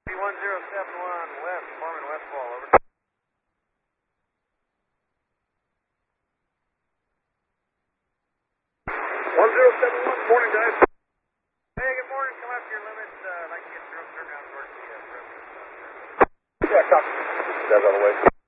1071 West, Foreman Westfall, over. 1071, morning guys. Hey, good morning, come after your limits, I'd like to get through, turn down towards the perimeter. Yeah, copy. Guys on the way.